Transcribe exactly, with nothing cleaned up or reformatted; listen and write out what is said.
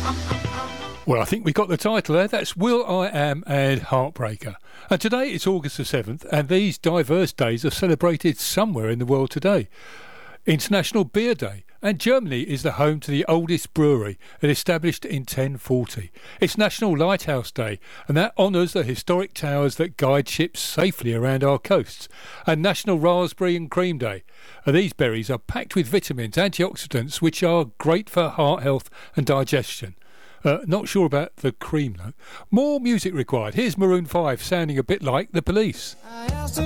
Well, I think we got the title there. That's Will I Am and Heartbreaker. And today it's August the seventh, and these diverse days are celebrated somewhere in the world today. International Beer Day, and Germany is the home to the oldest brewery, and established in ten forty. It's National Lighthouse Day, and that honours the historic towers that guide ships safely around our coasts. And National Raspberry and Cream Day. And these berries are packed with vitamins, antioxidants, which are great for heart health and digestion. Uh, not sure about the cream though. More music required. Here's Maroon five sounding a bit like The Police. I asked her